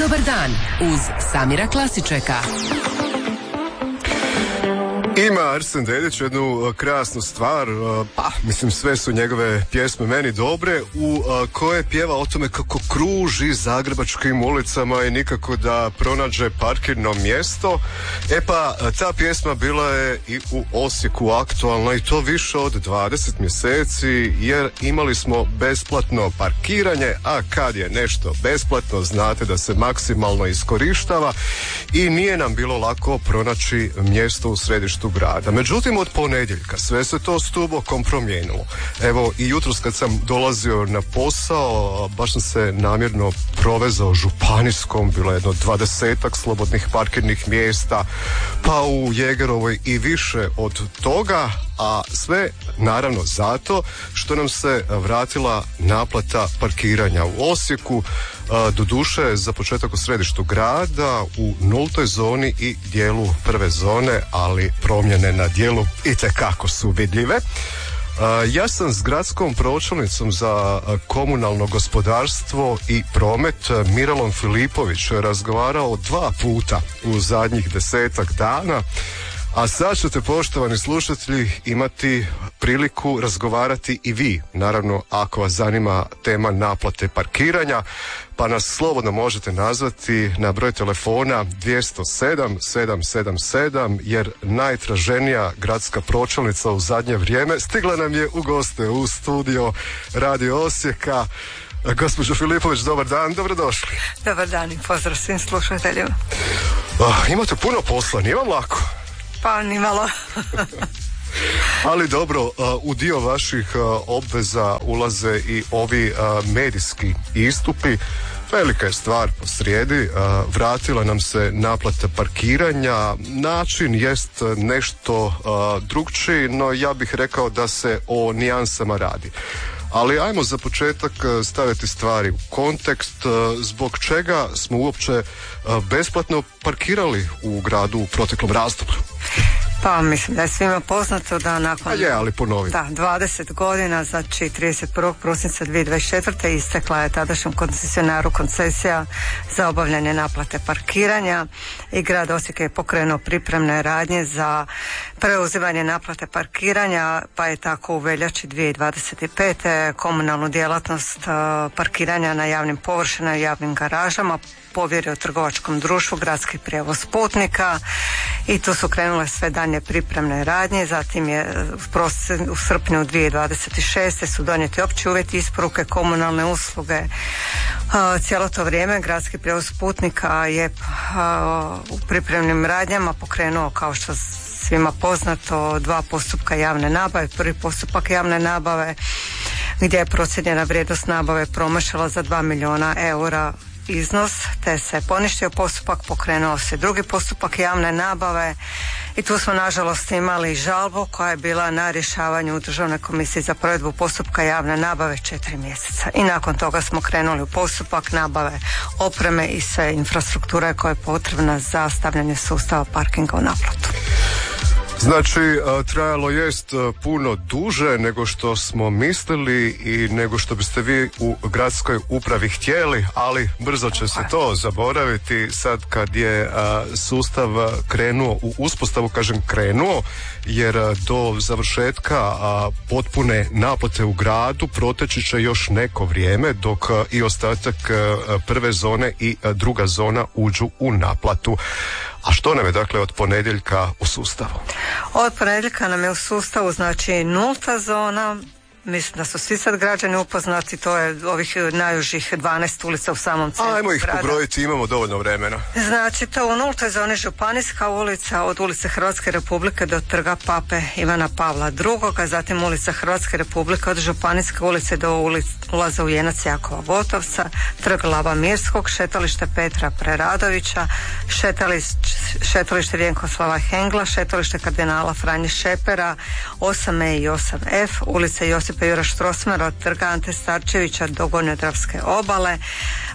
Dobar dan uz Samira Klasičeka. Ima Arsen Dedić jednu krasnu stvar, mislim sve su njegove pjesme meni dobre, u koje pjeva o tome kako kruži zagrebačkim ulicama i nikako da pronađe parkirno mjesto. Ta pjesma bila je i u Osijeku aktualna i to više od 20 mjeseci jer imali smo besplatno parkiranje, a kad je nešto besplatno znate da se maksimalno iskorištava i nije nam bilo lako pronaći mjesto u središtu grada. Međutim, od ponedjeljka sve se to stubokom promijenilo. Evo, i jutros kad sam dolazio na posao, baš sam se namjerno provezao županijskom, bilo je jedno 20-ak slobodnih parkirnih mjesta, pa u Jegerovoj i više od toga, a sve naravno zato što nam se vratila naplata parkiranja u Osijeku, doduše za početak u središtu grada, u nultoj zoni i dijelu prve zone, ali promjene na dijelu itekako su vidljive. Ja sam s gradskom pročelnicom za komunalno gospodarstvo i promet Miralom Filipović razgovarao 2 puta u zadnjih 10-ak dana, a sad ćete, poštovani slušatelji, imati priliku razgovarati i vi, naravno ako vas zanima tema naplate parkiranja, pa nas slobodno možete nazvati na broj telefona 207 777, jer najtraženija gradska pročelnica u zadnje vrijeme stigla nam je u goste u studio Radio Osijeka. Gospođo Filipović, dobar dan, dobrodošli. Dobar dan i pozdrav svim slušateljima. Imate puno posla, nije vam lako? Pa ni malo. Ali dobro, u dio vaših obveza ulaze i ovi medijski istupi. Velika je stvar posrijedi, vratila nam se naplata parkiranja, način jest nešto drugčiji, no ja bih rekao da se o nijansama radi. Ali ajmo za početak staviti stvari u kontekst, zbog čega smo uopće besplatno parkirali u gradu u proteklom razdoblju. Pa mislim da je svima poznato da nakon 20 godina, znači 31. prosinca 2024. istekla je tadašnjem koncesionaru koncesija za obavljanje naplate parkiranja i grad Osijek je pokrenuo pripremne radnje za preuzimanje naplate parkiranja, pa je tako u veljači 2025. komunalnu djelatnost parkiranja na javnim površinama i javnim garažama povjerio trgovačkom društvu Gradski prijevoz putnika i tu su krenule sve daljnje pripremne radnje. Zatim je u srpnju 2026. su donijeti opći uvjeti isporuke komunalne usluge. Cijelo to vrijeme Gradski prijevoz putnika je u pripremnim radnjama pokrenuo, kao što svima poznato, 2 postupka javne nabave. Prvi postupak javne nabave gdje je procijenjena vrijednost nabave promašila za 2 milijuna eura iznos, te se poništio postupak, pokrenuo se drugi postupak javne nabave i tu smo nažalost imali žalbu koja je bila na rješavanju u Državnoj komisiji za provedbu postupka javne nabave 4 mjeseca i nakon toga smo krenuli u postupak nabave opreme i sve infrastrukture koja je potrebna za stavljanje sustava parkinga u naplatu. Znači, trajalo jest puno duže nego što smo mislili i nego što biste vi u gradskoj upravi htjeli, ali brzo će se to zaboraviti sad kad je sustav krenuo u uspostavu, kažem krenuo, jer do završetka potpune naplate u gradu proteći će još neko vrijeme dok i ostatak prve zone i druga zona uđu u naplatu. A što nam je dakle od ponedjeljka u sustavu? Od ponedjeljka nam je u sustavu znači nulta zona. Mislim da su svi sad građani upoznati, to je ovih najužih 12 ulica u samom centru grada. Ajmo ih pobrojiti, imamo dovoljno vremena. Znači to u nultoj zoni Županijska ulica od ulice Hrvatske Republike do trga Pape Ivana Pavla II, zatim ulica Hrvatske Republike od Županijske ulice do ulaza u Jenac Jakova Gotovca, trg Lava Mirskog, šetalište Petra Preradovića, šetalište Vjenkoslava Hengla, šetalište kardinala Franje Šepera, 8E i 8F, ulica Josipa Jura Štrosmara od trga Ante Starčevića do Gornjodravske obale,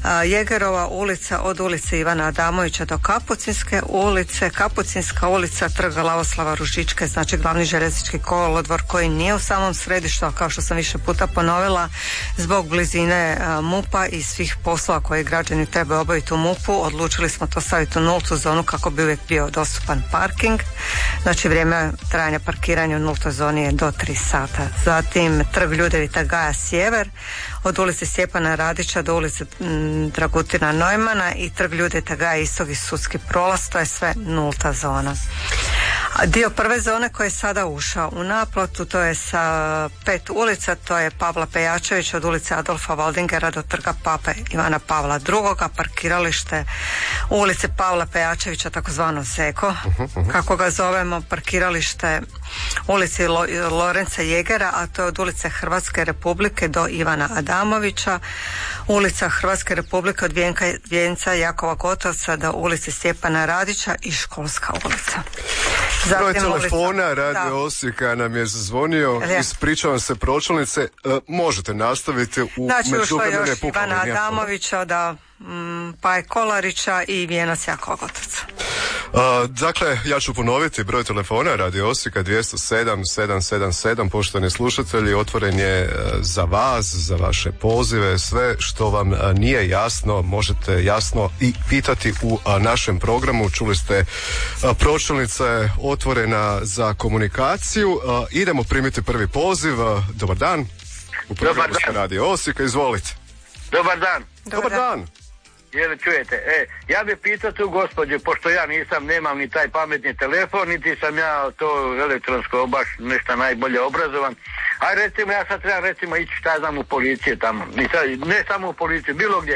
Jegerova ulica od ulice Ivana Adamovića do Kapucinske ulice, Kapucinska ulica, Trg Lavoslava Ružičke, znači glavni željeznički kolodvor koji nije u samom središtu, a kao što sam više puta ponovila, zbog blizine MUP-a i svih poslova koje građani trebaju obaviti u MUP-u, odlučili smo to staviti u nultu zonu kako bi uvijek bio dostupan parking. Znači vrijeme trajanja parkiranja u nultoj zoni je do 3 sata. Zatim Trg Ljudevita Gaja Sjever od ulice Stjepana Radića do ulice Dragutina Neumana i Trg Ljudevita Gaja Istog i Sudski prolaz, to je sve nulta zona. A dio prve zone koji je sada ušao u naplatu, to je sa 5 ulica, to je Pavla Pejačevića od ulice Adolfa Waldingera do Trga Pape Ivana Pavla II, parkiralište u ulici Pavla Pejačevića, takozvano Zeko, kako ga zovemo, parkiralište ulici Lorenca Jegera, a to je od ulice Hrvatske Republike do Ivana Adamovića, ulica Hrvatske Republike od Vjenca Jakova Gotovca do ulice Stjepana Radića i Školska ulica. Broj telefona Radio Osijeka nam je zazvonio, ispričavam se pročelnice, možete nastaviti u međuvremenu Ivana Adamovića da Paj Kolarića i Vijenac Jakova Gotovca. Dakle, ja ću ponoviti broj telefona Radio Osijeka 207-777, poštovani slušatelji, otvoren je za vas, za vaše pozive, sve što vam nije jasno možete jasno i pitati u našem programu. Čuli ste, pročelnica je otvorena za komunikaciju. Idemo primiti prvi poziv. Dobar dan. U programu ste Radio Osijeka, izvolite. Dobar dan. Dobar dan. Jel čujete? Ja bih pitao tu gospođu, pošto ja nemam ni taj pametni telefon, niti sam ja to elektronsko baš nešto najbolje obrazovan. A recimo, ja sad trebam recimo ići šta znam u policiju tamo. Ne samo u policiju, bilo gdje.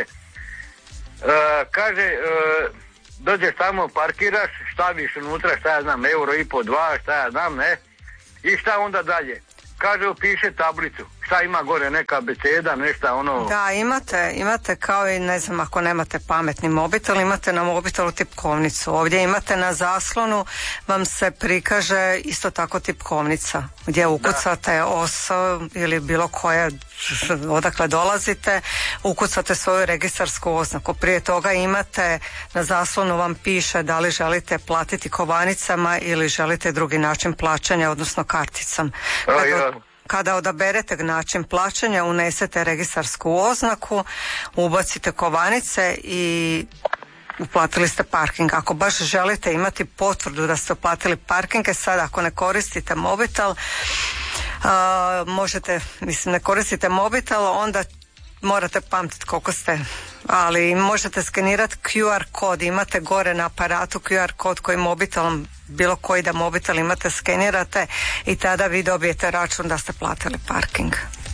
Kaže, dođeš tamo, parkiraš, staviš unutra, šta ja znam, euro i po 2, šta ja znam, ne? I šta onda dalje? Kaže, upiše tablicu. Šta ima gore, neka abeceda, nešto ono... Da, imate kao i, ne znam, ako nemate pametni mobitel, imate na mobitelu tipkovnicu. Ovdje imate na zaslonu, vam se prikaže isto tako tipkovnica, gdje ukucate OSO ili bilo koje, odakle dolazite, ukucate svoju registarsku oznaku. Prije toga imate, na zaslonu vam piše da li želite platiti kovanicama ili želite drugi način plaćanja, odnosno karticom. Kada odaberete način plaćanja, unesete registarsku oznaku, ubacite kovanice i uplatili ste parking. Ako baš želite imati potvrdu da ste uplatili parkinge, sad ako ne koristite mobitel, ne koristite mobitel, onda morate pamtiti koliko ste, ali možete skenirati QR kod, imate gore na aparatu QR kod koji mobitelom, bilo koji da mobitel imate, skenirate i tada vi dobijete račun da ste platili parking.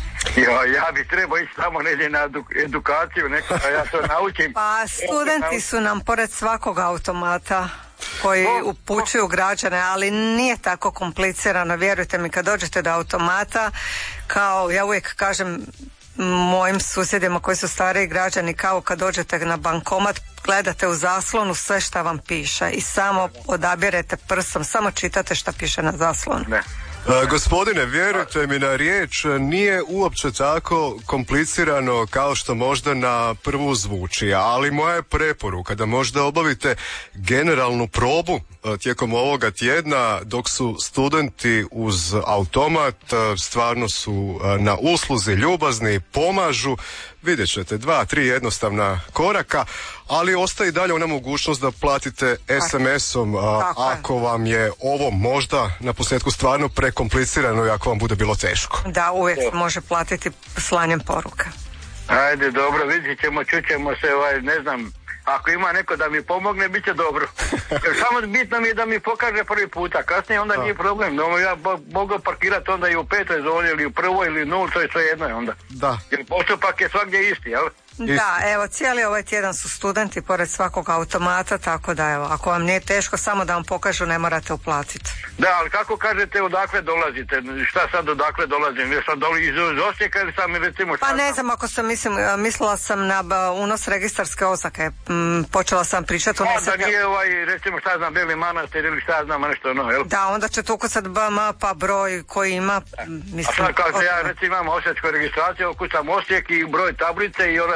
Ja bi trebao ići tamo negdje na edukaciju, neko da ja to naučim. Pa studenti su nam pored svakog automata koji upućuju građane, ali nije tako komplicirano, vjerujte mi, kad dođete do automata, kao ja uvijek kažem mojim susjedima koji su stariji građani, kao kad dođete na bankomat, gledate u zaslonu sve šta vam piše i samo odabirete prstom, samo čitate šta piše na zaslonu. Ne. Gospodine, vjerujte mi na riječ, nije uopće tako komplicirano kao što možda na prvu zvuči, ali moja je preporuka da možda obavite generalnu probu tijekom ovoga tjedna dok su studenti uz automat, stvarno su na usluzi, ljubazni, pomažu. Vidjet ćete 2-3 jednostavna koraka, ali ostaje i dalje ona mogućnost da platite SMS-om ako vam je ovo možda na posljedku stvarno prekomplicirano i ako vam bude bilo teško. Da, uvijek može platiti slanjem poruka. Ajde, dobro, vidjet ćemo, čućemo se, ne znam, ako ima neko da mi pomogne, bit će dobro. Samo bitno mi je da mi pokaže prvi puta, kasnije onda nije problem. No, ja mogu parkirati onda i u 5. zoni ili u 1. ili 0, to je sve jedno je onda. Da. Jer postupak je svakdje isti, jel? Da, evo, cijeli ovaj tjedan su studenti pored svakog automata, tako da evo, ako vam nije teško, samo da vam pokažu, ne morate uplatiti. Da, ali kako kažete odakle dolazite? Šta sad odakle dolazim? Ja sam iz Osijeka ili sam recimo... Pa ne znam, ako sam mislila sam na unos registarske oznake. Počela sam pričati... Da nije recimo šta znam, Beli Manastir ili šta znam nešto, jel? Da, onda ćete ukucati BM pa broj koji ima... A sad kao se ja recimo imam osječku registraciju, ukucam Osijek i broj tablice i ona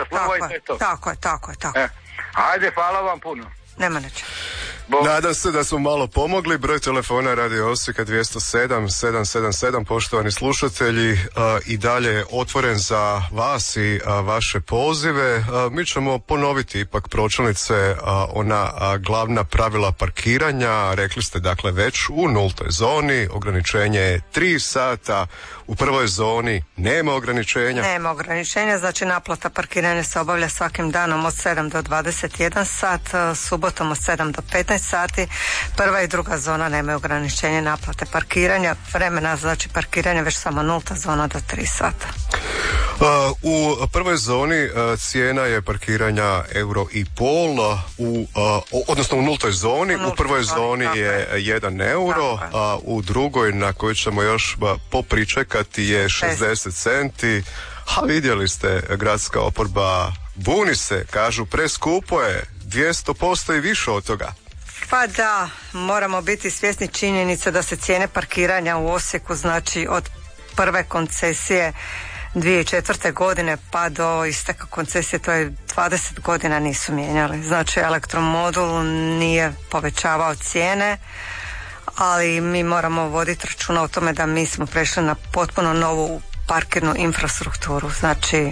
slova i to je to. Tako je. Ajde, hvala vam puno. Nema neće. Nadam se da smo malo pomogli. Broj telefona Radio Osijeka 207-777. Poštovani slušatelji, i dalje je otvoren za vas i vaše pozive. Mi ćemo ponoviti ipak, pročelnice, ona glavna pravila parkiranja. Rekli ste dakle već u nultoj zoni ograničenje je 3 sata. U prvoj zoni nema ograničenja. Nema ograničenja, znači naplata parkiranja se obavlja svakim danom od 7 do 21 sat, subotom od 7 do 15 sati. Prva i druga zona nemaju ograničenje naplate parkiranja. Vremena znači parkiranja već samo nulta zona do 3 sata. U prvoj zoni cijena je parkiranja €1,5, odnosno u nultoj zoni. U prvoj zoni je €1, a u drugoj, na kojoj ćemo još popričekati, je 60 centi. A vidjeli ste, gradska oporba buni se, kažu preskupo je, 200% i više od toga. Pa da, moramo biti svjesni činjenice da se cijene parkiranja u Osijeku, znači od prve koncesije 2004. godine pa do isteka koncesije, to je 20 godina nisu mijenjali. Znači elektromodul nije povećavao cijene, ali mi moramo voditi računa o tome da mi smo prešli na potpuno novu parkirnu infrastrukturu. Znači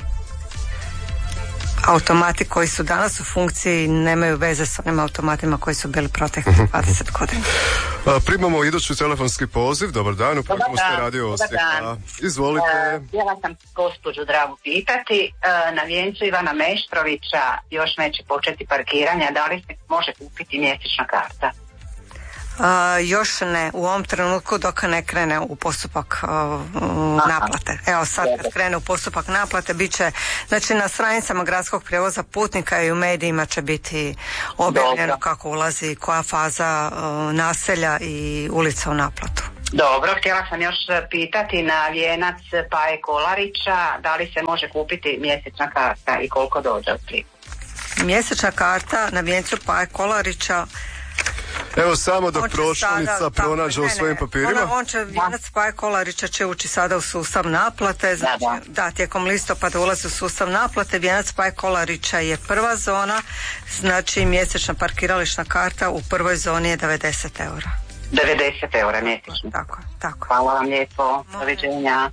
automati koji su danas u funkciji nemaju veze s onim automatima koji su bili proteklih 20 godina. Primamo idući telefonski poziv. Dobar dan, u programu ste Radio Osijeka. Izvolite. Htjela sam gospođu Dragu pitati, na vijencu Ivana Meštrovića još neće početi parkiranja, da li se može kupiti mjesečna karta? Još ne, u ovom trenutku dok ne krene u postupak naplate. Evo sad kad krene u postupak naplate bit će, znači na stranicama gradskog prijevoza putnika i u medijima će biti objavljeno kako ulazi koja faza naselja i ulica u naplatu. Dobro, htjela sam još pitati na vijenac Paje Kolarića, da li se može kupiti mjesečna karta i koliko dođe od prije? Mjesečna karta na vijencu Paje Kolarića, evo samo dok pročelnica pronađe u svojim papirima. On će, vijenac Paje Kolarića će ući sada u sustav naplate, znači da, tijekom listopada ulazi u sustav naplate. Vijenac Paje Kolarića je prva zona, znači mjesečna parkirališna karta u prvoj zoni je €90. 90 € mjesečno. Tako. Hvala vam lijepo, doviđenja.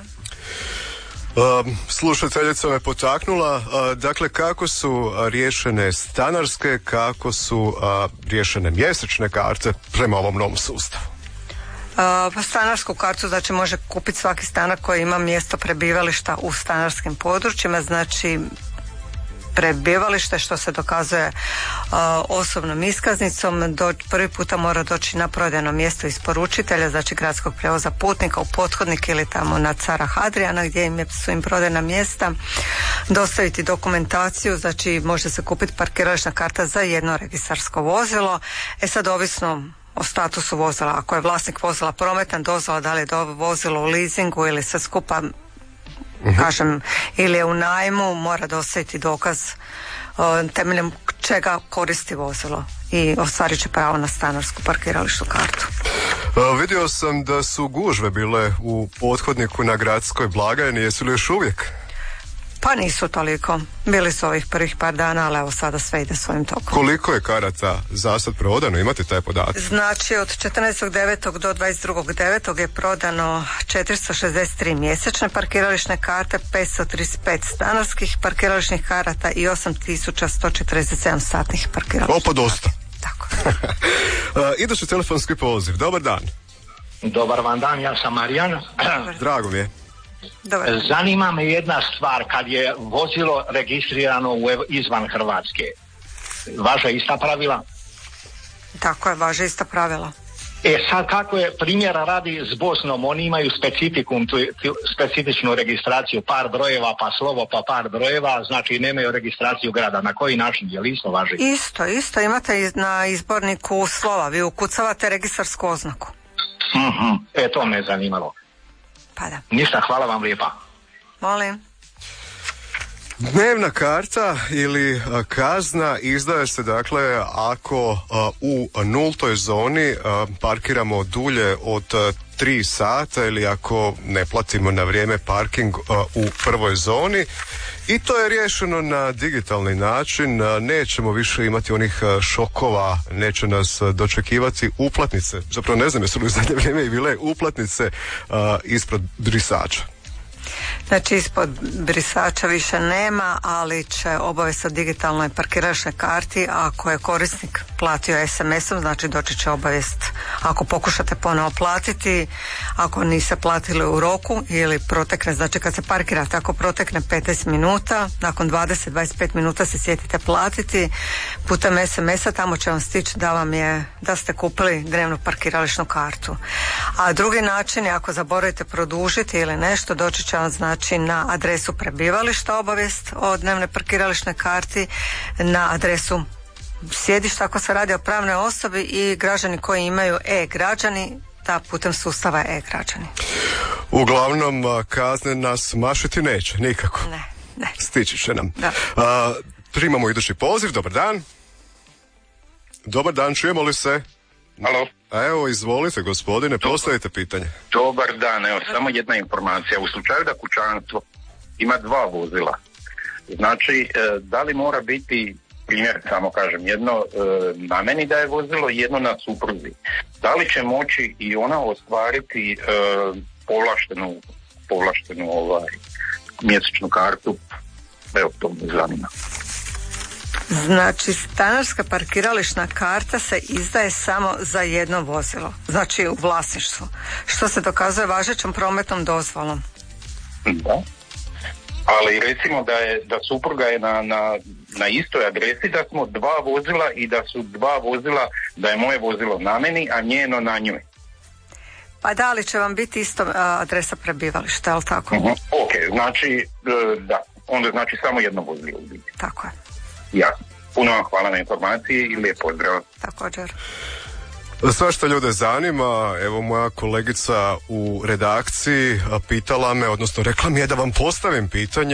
Slušateljica me potaknula, dakle kako su riješene stanarske, kako su riješene mjesečne karte prema ovom novom sustavu? Stanarsku kartu znači može kupiti svaki stanar koji ima mjesto prebivališta u stanarskim područjima, znači prebivalište što se dokazuje osobnom iskaznicom, prvi puta mora doći na prodajno mjesto isporučitelja, znači gradskog prijevoza putnika u Pothodnik ili tamo na Cara Hadrijana gdje su im prodajna mjesta, dostaviti dokumentaciju, znači može se kupiti parkirališna karta za jedno registarsko vozilo. Sad ovisno o statusu vozila, ako je vlasnik vozila prometan, dozvola da li je vozilo u leasingu ili sve skupa, kažem, ili je u najmu, mora dostaviti dokaz temeljem čega koristi vozilo i ostvarit će pravo na stanarsku parkirališnu kartu. Vidio sam da su gužve bile u Pothodniku na gradskoj blagajni, jesu li još uvijek? Pa nisu toliko, bili su ovih prvih par dana, ali evo sada sve ide svojim tokom. Koliko je karata za sad prodano, imate taj podatak? Znači od 14.9. do 22.9. je prodano 463 mjesečne parkirališne karte, 535 stanarskih parkirališnih karata i 8147 satnih parkirališnih. Opa, dosta. Tako. Idući telefonski poziv, dobar dan. Dobar vam dan, ja sam Marijan. Drago mi je. Dobar. Zanima me jedna stvar, kad je vozilo registrirano izvan Hrvatske, važe ista pravila? Tako je, važe ista pravila. Sad kako je primjera radi s Bosnom, oni imaju specifičnu registraciju, par brojeva pa slovo pa par brojeva, znači nemaju registraciju grada. Na koji način, je li isto važi? Isto, imate na izborniku slova, vi ukucavate registarsku oznaku. To me je zanimalo. Pa da. Ništa, hvala vam lijepa. Molim. Dnevna karta ili kazna izdaje se dakle ako u nultoj zoni parkiramo dulje od 3 sata ili ako ne platimo na vrijeme parking u prvoj zoni I to je riješeno na digitalni način, nećemo više imati onih šokova, neće nas dočekivati uplatnice. Zapravo ne znam jesu li u zadnje vrijeme i bile uplatnice ispod brisača. Znači ispod brisača više nema, ali će obavijest o digitalnoj parkiračnoj karti ako je korisnik platio SMS-om, znači doći će obavijest ako pokušate ponovo platiti, ako niste platili u roku ili protekne, znači kad se parkirate, ako protekne 15 minuta, nakon 20-25 minuta se sjetite platiti putem SMS-a, tamo će vam stići da ste kupili dnevnu parkirališnu kartu. A drugi način je ako zaboravite produžiti ili nešto, doći će vam znači na adresu prebivališta obavijest o dnevnoj parkirališnoj karti, na adresu sjedišta ako se radi o pravnoj osobi i građani koji imaju e-građani da putem sustava e-građani. Uglavnom kazne nas mašiti neće, nikako. Ne. Stići će nam. Da. Primamo idući poziv, dobar dan. Dobar dan, čujemo li se? Alo. Evo, izvolite gospodine, postavite pitanje. Dobar dan, evo samo jedna informacija. U slučaju da kućanstvo ima 2 vozila, znači da li mora biti, primjer samo kažem, jedno na meni da je vozilo, jedno na supruzi. Da li će moći i ona ostvariti povlaštenu mjesečnu kartu? Evo, to me zanima. Znači, stanarska parkirališna karta se izdaje samo za jedno vozilo, znači u vlasništvu, što se dokazuje važećom prometnom dozvolom. Da, ali recimo da supruga je na istoj adresi, da smo 2 vozila i da su 2 vozila, da je moje vozilo na meni, a njeno na njoj. Pa da li će vam biti isto adresa prebivališta, je li tako? Ok, znači da, onda znači samo jedno vozilo. Tako je. Ja, puno vam hvala na informaciji i lijep pozdrav. Također. Svašta ljude zanima, evo moja kolegica u redakciji pitala me, odnosno rekla mi je da vam postavim pitanje.